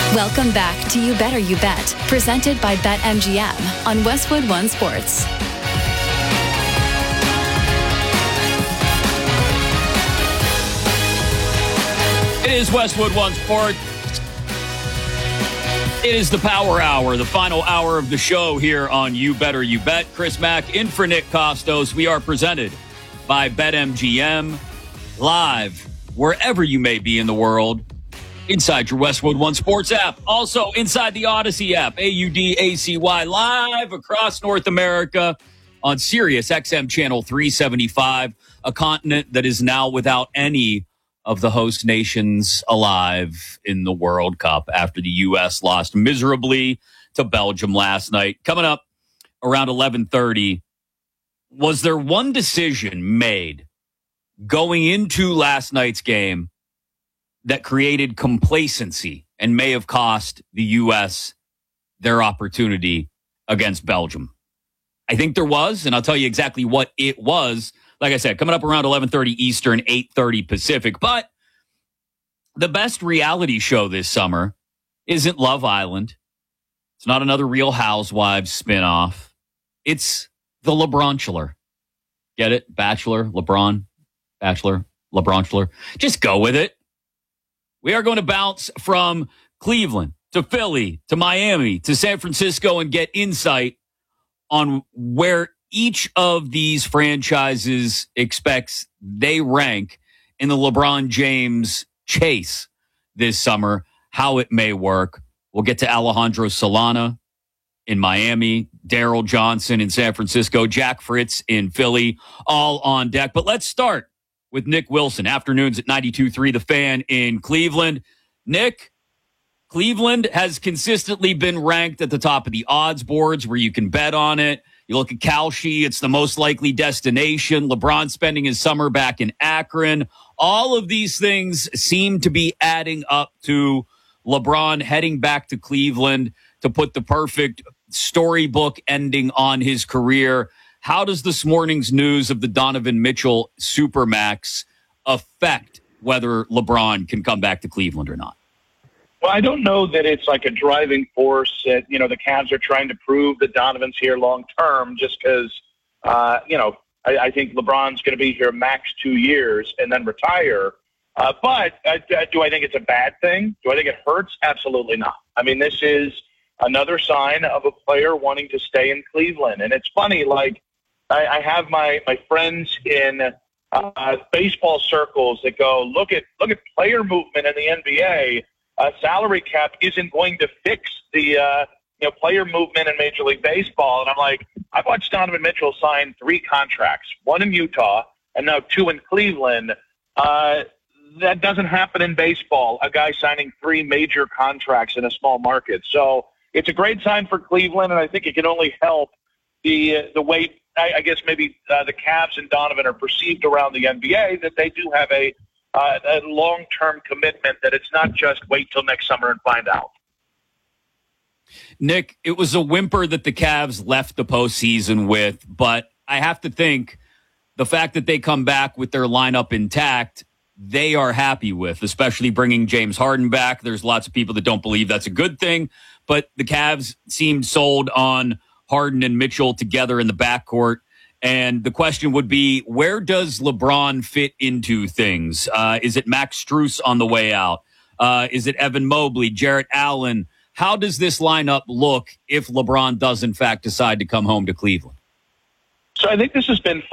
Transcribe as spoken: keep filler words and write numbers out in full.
Welcome back to You Better You Bet, presented by BetMGM on Westwood One Sports. It is Westwood One Sports. It is the Power Hour, the final hour of the show here on You Better You Bet. Chris Mack in for Nick Costos. We are presented by BetMGM, live wherever you may be in the world, inside your Westwood One Sports app. Also inside the Odyssey app, A U D A C Y, live across North America on Sirius X M Channel three seventy-five, a continent that is now without any of the host nations alive in the World Cup after the U S lost miserably to Belgium last night. Coming up around eleven thirty, was there one decision made going into last night's game that created complacency and may have cost the U S their opportunity against Belgium? I think there was, and I'll tell you exactly what it was. Like I said, coming up around eleven thirty Eastern, eight thirty Pacific. But the best reality show this summer isn't Love Island. It's not another Real Housewives spinoff. It's the LeBronchler. Get it? Bachelor, LeBron, Bachelor, LeBronchler. Just go with it. We are going to bounce from Cleveland to Philly to Miami to San Francisco and get insight on where each of these franchises expects they rank in the LeBron James chase this summer, how it may work. We'll get to Alejandro Solana in Miami, Daryl Johnson in San Francisco, Jack Fritz in Philly, all on deck. But let's start with Nick Wilson, afternoons at ninety-two point three The Fan in Cleveland. Nick, Cleveland has consistently been ranked at the top of the odds boards where you can bet on it. You look at Kalshi, it's the most likely destination. LeBron spending his summer back in Akron. All of these things seem to be adding up to LeBron heading back to Cleveland to put the perfect storybook ending on his career. How does this morning's news of the Donovan Mitchell Supermax affect whether LeBron can come back to Cleveland or not? Well, I don't know that it's like a driving force that, you know, the Cavs are trying to prove that Donovan's here long term just because, uh, you know, I, I think LeBron's going to be here max two years and then retire. Uh, but uh, do I think it's a bad thing? Do I think it hurts? Absolutely not. I mean, this is another sign of a player wanting to stay in Cleveland. And it's funny, like, I, I have my, my friends in uh, baseball circles that go, look at look at player movement in the N B A. Uh, salary cap isn't going to fix the uh, you know player movement in Major League Baseball. And I'm like, I've watched Donovan Mitchell sign three contracts, one in Utah and now two in Cleveland. Uh, that doesn't happen in baseball, a guy signing three major contracts in a small market. So it's a great sign for Cleveland, and I think it can only help the uh, the way, I, I guess maybe uh, the Cavs and Donovan are perceived around the N B A, that they do have a Uh, a long-term commitment, that it's not just wait till next summer and find out. Nick, it was a whimper that the Cavs left the postseason with, but I have to think the fact that they come back with their lineup intact, they are happy with, especially bringing James Harden back. There's lots of people that don't believe that's a good thing, but the Cavs seemed sold on Harden and Mitchell together in the backcourt. And the question would be, where does LeBron fit into things? Uh, is it Max Strus on the way out? Uh, is it Evan Mobley, Jarrett Allen? How does this lineup look if LeBron does, in fact, decide to come home to Cleveland? So I think this has been